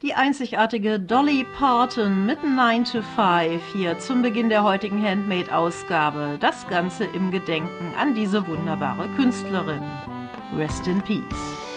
Die einzigartige Dolly Parton mit 9 to 5 hier zum Beginn der heutigen Handmade-Ausgabe. Das Ganze im Gedenken an diese wunderbare Künstlerin. Rest in Peace.